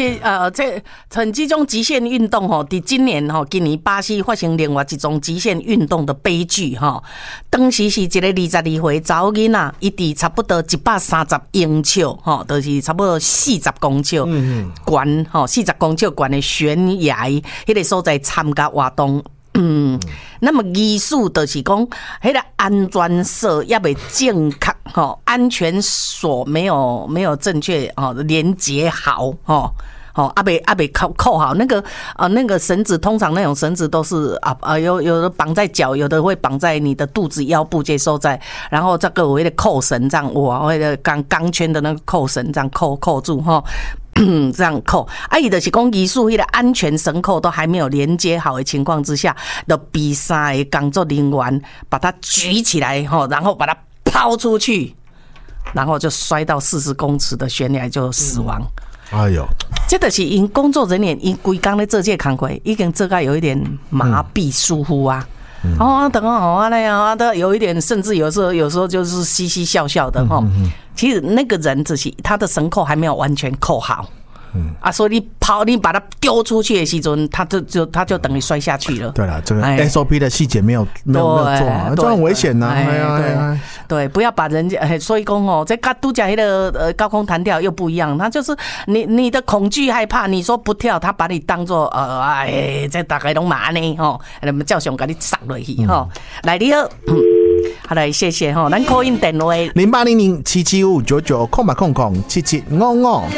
这种极限运动吼，伫今年巴西发生另外一种极限运动的悲剧吼。当时是一个22岁查某囡仔，伊伫差不多130英尺吼，就是差不多40公尺悬吼，40公尺悬的悬崖，迄个所在参加活动。那么医师就是讲，迄个安全锁也未正确吼，安全锁没有正确连接好吼。阿北扣好那个绳子，通常那种绳子都是有的绑在脚，有的会绑在你的肚子腰部这收在，然后这个我的扣绳这样，我的钢圈的那个扣绳这样扣住哈。这样扣，伊就是讲医术迄个安全绳扣都还没有连接好的情况之下，的比赛的工作人员把它举起来然后把它抛出去，然后就摔到40公尺的悬崖就死亡。 哎呦， 这就是因工作人员因规工咧做这工作，已经做到有一点麻痹疏忽啊。等那样都有一点，甚至有时候就是嘻嘻笑笑的哈。其实那个人只是他的绳扣还没有完全扣好。所以你把它丢出去的时候，他就等于摔下去了。 对了，这个 SOP 的细节没有做好，这很危险呐。 对，不要把人家，所以讲这跟拄讲那个高空弹跳又不一样，他就是你的恐惧害怕，你说不跳，他把你当作这大概拢嘛呢照常给你杀落去来你好。好来，谢谢咱call in电话 0800775999空吧空空7755。